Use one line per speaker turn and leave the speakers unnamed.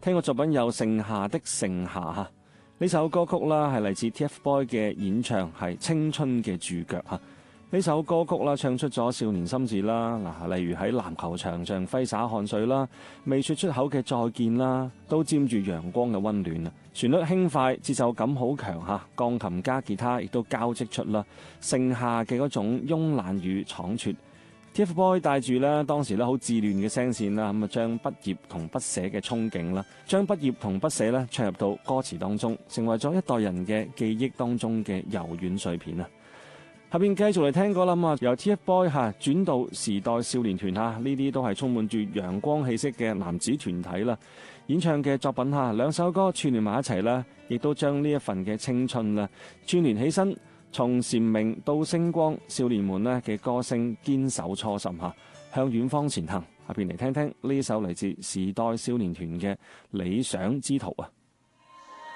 聽過作品有《盛夏的盛夏》嚇，呢首歌曲啦係嚟自 TFBOYS 嘅演唱，係青春嘅注腳嚇。呢首歌曲啦唱出咗少年心志啦，嗱，例如喺籃球場上揮灑汗水啦，未說出口嘅再見啦，都沾住陽光嘅溫暖啊！旋律輕快，節奏感好強嚇，鋼琴加吉他亦都交織出啦盛夏嘅嗰種慵懶與闖爍。TFBOYS 帶住咧當時咧好自戀嘅聲線啦，咁啊將畢業同不捨嘅憧憬啦，將畢業同不捨咧唱入到歌詞當中，成為咗一代人嘅記憶當中嘅柔軟碎片啊！下邊繼續嚟聽歌啦，由 TFBOYS 轉到時代少年團呢啲都係充滿住陽光氣息嘅男子團體啦。演唱嘅作品兩首歌串聯埋一齊啦，亦都將呢一份嘅青春啦串聯起身，從蟬鳴到星光，少年們嘅歌聲堅守初心向遠方前行。下邊嚟聽聽呢首嚟自時代少年團嘅理想之途啊！